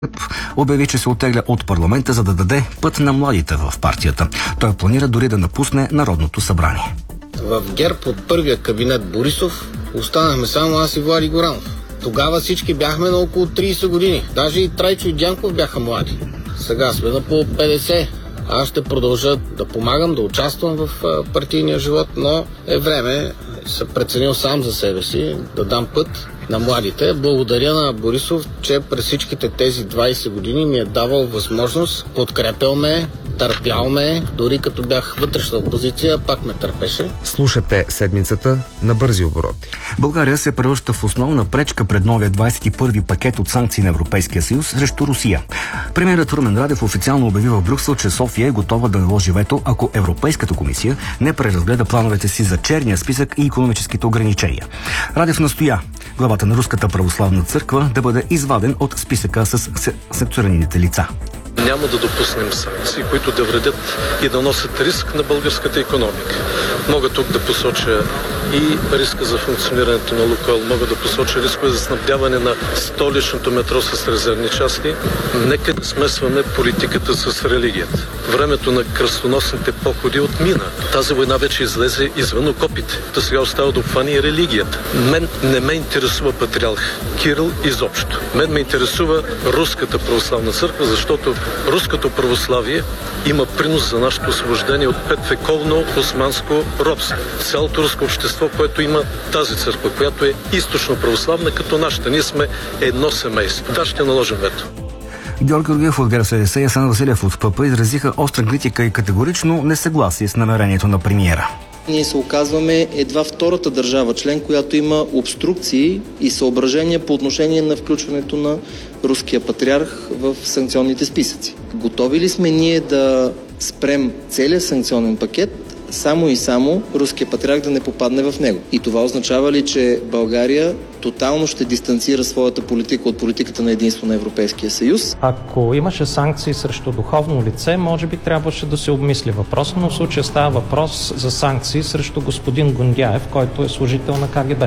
обяви, че се оттегля от парламента, за да даде път на младите в партията. Той планира дори да напусне Народното събрание. В ГЕРБ от първия кабинет Борисов останахме само аз и Влади Горанов. Тогава всички бяхме на около 30 години. Даже и Трайчо и Дянков бяха млади. Сега сме на по 50. Аз ще продължа да помагам, да участвам в партийния живот, но е време, съм преценил сам за себе си, да дам път на младите. Благодаря на Борисов, че през всичките тези 20 години ми е давал възможност, подкрепял ме, търпял ме, дори като бях вътрешна опозиция, пак ме търпеше. Слушате седмицата на бързи обороти. България се превръща в основна пречка пред новия 21-ви пакет от санкции на Европейския съюз срещу Русия. Премиерът Румен Радев официално обяви в Брюксел, че София е готова да наложи вето, ако Европейската комисия не преразгледа плановете си за черния списък и икономическите ограничения. Радев настоя главата на Руската православна църква да бъде изваден от списъка с санкционираните лица. Няма да допуснем санкции, които да вредят и да носят риск на българската икономика. Мога тук да посоча и риска за функционирането на Лукойл, мога да посоча риска за снабдяване на столичното метро с резервни части. Нека да смесваме политиката с религията. Времето на кръстоносните походи отмина. Тази война вече излезе извън окопите. Та сега остава да обхване и религията. Мен не ме интересува патриарх Кирил изобщо. Мен ме интересува Руската православна църква, защото руското православие има принос за нашето освобождение от 5-вековно османско робство. Цялото руско общество, което има тази църква, която е източно православна, като нашата. Ние сме едно семейство. Да, ще наложим вето. Георги Георгиев от ГЕРБ-СДС и Асен Василев от ПП изразиха остра критика и категорично несъгласие с намерението на премиера. Ние се оказваме едва втората държава член, която има обструкции и съображения по отношение на включването на руския патриарх в санкционните списъци. Готови ли сме ние да спрем целият санкционен пакет, само и само руския патриарх да не попадне в него? И това означава ли, че България тотално ще дистанцира своята политика от политиката на единство на Европейския съюз? Ако имаше санкции срещу духовно лице, може би трябваше да се обмисли въпроса, но в случая става въпрос за санкции срещу господин Гондяев, който е служител на КГБ.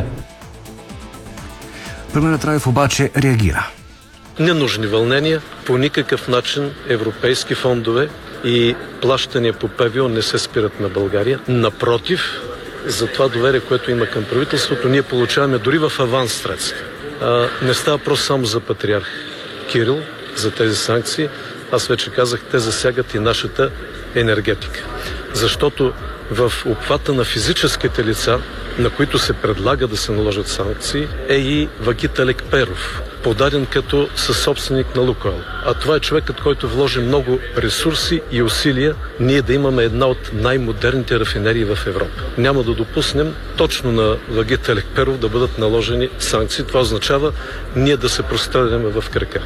Премиерът Радев обаче реагира. Ненужни вълнения, по никакъв начин европейски фондове и плащания по ПВО не се спират на България. Напротив, за това доверие, което има към правителството, ние получаваме дори в аванс средства. Не става просто само за патриарх Кирил, за тези санкции. Аз вече казах, те засягат и нашата енергетика. Защото в обхвата на физическите лица, на които се предлага да се наложат санкции, е и Вагита Лекперов, подаден като съсобственик на Лукойл. А това е човекът, който вложи много ресурси и усилия ние да имаме една от най-модерните рафинерии в Европа. Няма да допуснем точно на Вагита Лекперов да бъдат наложени санкции. Това означава ние да се простреляме в крака.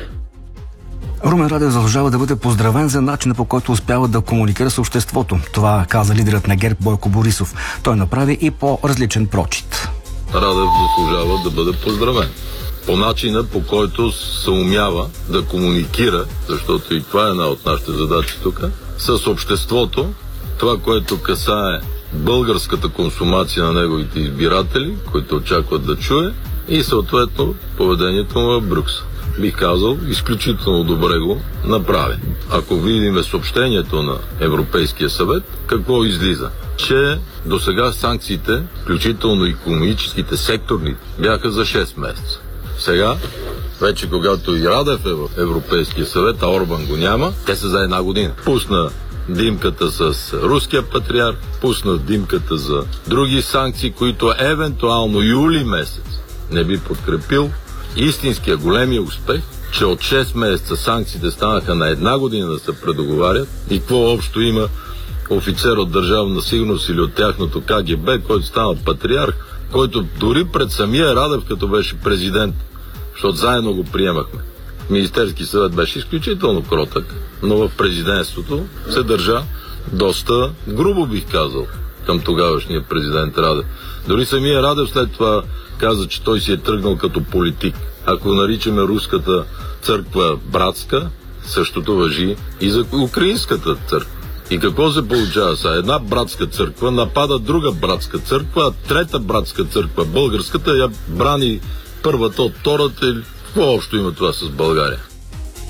Румен Радев заслужава да бъде поздравен за начина, по който успява да комуникира с обществото. Това каза лидерът на ГЕРБ Бойко Борисов. Той направи и по-различен прочит. Радев заслужава да бъде поздравен по начина, по който се умява да комуникира, защото и това е една от нашите задачи тук, с обществото, това, което касае българската консумация на неговите избиратели, които очакват да чуе, и съответно поведението му в Брюксел. Бих казал, изключително добре го направи. Ако видим съобщението на Европейския съвет, какво излиза? Че до сега санкциите, включително икономическите, секторни, бяха за 6 месеца. Сега, вече когато и Радев е в Европейския съвет, а Орбан го няма, те са за 1 година. Пусна димката с руския патриарх, пусна димката за други санкции, които евентуално юли месец не би подкрепил. Истинския големия успех, че от 6 месеца санкциите станаха на 1 година да се предоговарят, и какво общо има офицер от Държавна сигурност или от тяхното КГБ, който стана патриарх, който дори пред самия Радев, като беше президент, защото заедно го приемахме. Министерски съвет беше изключително кротък, но в президентството се държа доста грубо, бих казал, към тогавашния президент Радев. Дори самия Радев след това каза, че той си е тръгнал като политик. Ако наричаме руската църква братска, същото важи и за украинската църква. И какво се получава сега? Една братска църква напада друга братска църква, а трета братска църква, българската, я брани първата от втората. Какво общо има това с България?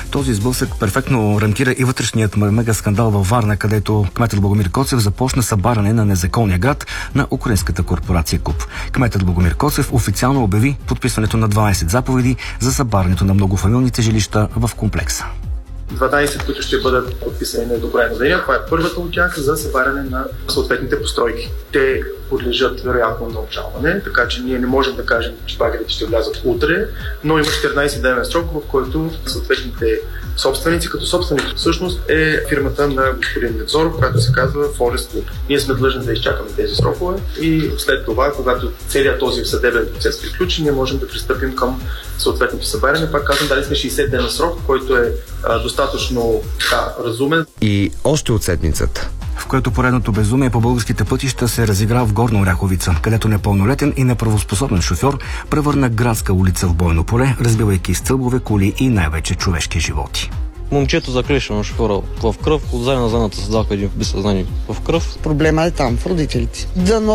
Този сблъсък перфектно рамкира и вътрешният мега скандал във Варна, където кметът Богомир Коцев започна събаряне на незаконния град на украинската корпорация КУП. Кметът Богомир Коцев официално обяви подписването на 12 заповеди за събарянето на многофамилните жилища в комплекса. 12, които ще бъдат подписани на одобрено деня. Това е първата от тях за събаряне на съответните постройки. Те подлежат вероятно на обжалване, така че ние не можем да кажем, че багерите ще влязат утре, но има 14-дневен срок, в който съответните собственици, като собственик всъщност е фирмата на господин Невзоров, която се казва Forest Wood. Ние сме длъжни да изчакаме тези срокове и след това, когато целият този съдебен процес приключи, ние можем да пристъпим към съответното събаряне. Пак казвам, дали сме 60 дена срок, който е достатъчно разумен. И още от седмицата, в което поредното безумие по българските пътища се разигра в Горна Оряховица, където непълнолетен и неправоспособен шофьор превърна градска улица в бойно поле, разбивайки стълбове, коли и най-вече човешки животи. Момчето заклеше на шофьора в кръв, отзади на задната седалка един в безсъзнание в кръв. Проблема е там, в родителите.